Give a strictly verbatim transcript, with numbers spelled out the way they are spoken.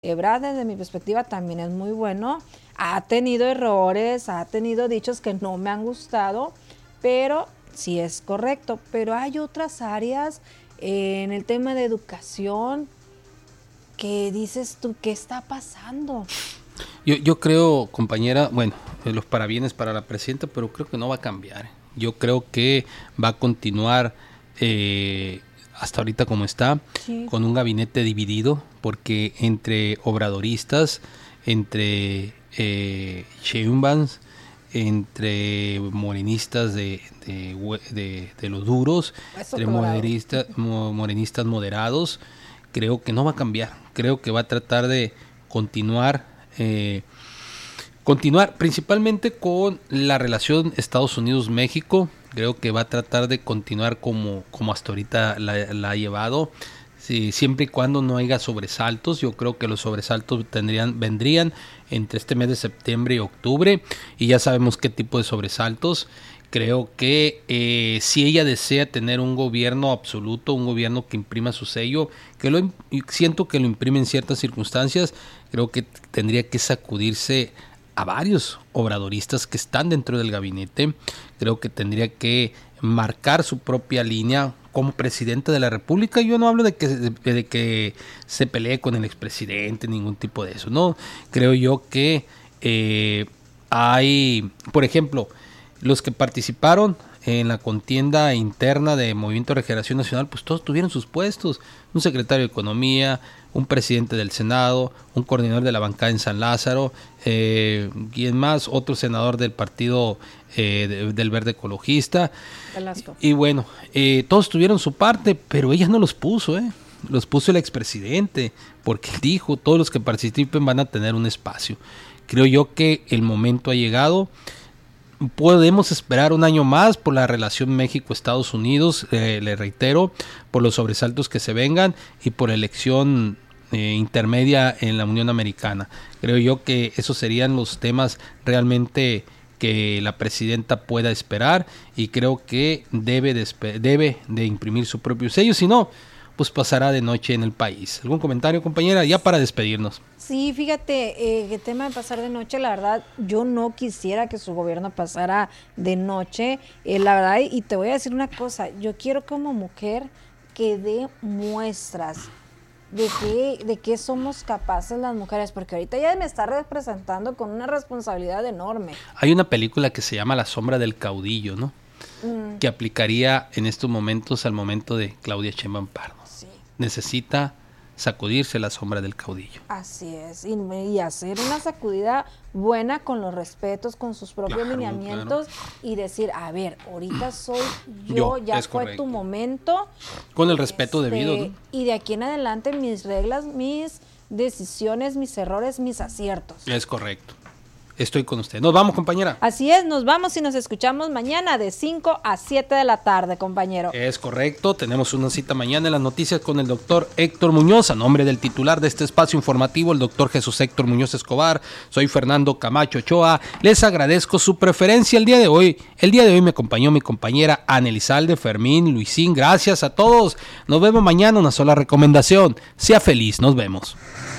Ebrard, desde mi perspectiva, también es muy bueno. Ha tenido errores, ha tenido dichos que no me han gustado, pero sí es correcto. Pero hay otras áreas eh, en el tema de educación que dices tú, ¿qué está pasando? Yo, yo creo, compañera, bueno, eh, los parabienes para la presidenta, pero creo que no va a cambiar. Yo creo que va a continuar eh, hasta ahorita como está, sí, con un gabinete dividido, porque entre obradoristas, entre eh, Sheinbaum, entre morenistas de, de, de, de los duros, Eso entre morenistas, morenistas moderados, creo que no va a cambiar. Creo que va a tratar de continuar eh, continuar principalmente con la relación Estados Unidos-México. Creo que va a tratar de continuar como, como hasta ahorita la, la ha llevado, sí, siempre y cuando no haya sobresaltos. Yo creo que los sobresaltos tendrían, vendrían entre este mes de septiembre y octubre, y ya sabemos qué tipo de sobresaltos. Creo que eh, si ella desea tener un gobierno absoluto, un gobierno que imprima su sello, que lo siento que lo imprime en ciertas circunstancias, creo que tendría que sacudirse a varios obradoristas que están dentro del gabinete. Creo que tendría que marcar su propia línea como presidente de la República. Yo no hablo de que, de, de que se pelee con el expresidente, ningún tipo de eso, no. Creo yo que eh, hay, por ejemplo, los que participaron en la contienda interna de Movimiento de Regeneración Nacional, pues todos tuvieron sus puestos, un secretario de Economía, un presidente del Senado, un coordinador de la bancada en San Lázaro, eh, ¿quién más? Otro senador del partido eh, de, del Verde Ecologista. Velasco. Y, y bueno, eh, todos tuvieron su parte, pero ella no los puso, ¿eh? Los puso el expresidente, porque dijo, todos los que participen van a tener un espacio. Creo yo que el momento ha llegado. Podemos esperar un año más por la relación México-Estados Unidos, eh, le reitero, por los sobresaltos que se vengan y por la elección eh, intermedia en la Unión Americana. Creo yo que esos serían los temas realmente que la presidenta pueda esperar, y creo que debe de, debe de imprimir su propio sello, si no, pues pasará de noche en el país. ¿Algún comentario, compañera? Ya para despedirnos. Sí, fíjate, eh, el tema de pasar de noche, la verdad, yo no quisiera que su gobierno pasara de noche, eh, la verdad, y te voy a decir una cosa, yo quiero como mujer que dé muestras de que, de que somos capaces las mujeres, porque ahorita ya me está representando con una responsabilidad enorme. Hay una película que se llama La sombra del caudillo, ¿no? Mm. Que aplicaría en estos momentos al momento de Claudia Sheinbaum Pardo. Sí. Necesita sacudirse la sombra del caudillo. Así es, y, y hacer una sacudida buena con los respetos, con sus propios claro, lineamientos, claro. Y decir, a ver, ahorita soy yo, yo ya fue correcto. Tu momento. Con el respeto este, debido, ¿no? Y de aquí en adelante mis reglas, mis decisiones, mis errores, mis aciertos. Es correcto. Estoy con usted. Nos vamos, compañera. Así es, nos vamos y nos escuchamos mañana de cinco a siete de la tarde, compañero. Es correcto, tenemos una cita mañana en las noticias con el doctor Héctor Muñoz, a nombre del titular de este espacio informativo, el doctor Jesús Héctor Muñoz Escobar. Soy Fernando Camacho Ochoa, les agradezco su preferencia el día de hoy. El día de hoy me acompañó mi compañera Ana Elizalde, Fermín, Luisín, gracias a todos. Nos vemos mañana, una sola recomendación, sea feliz, nos vemos.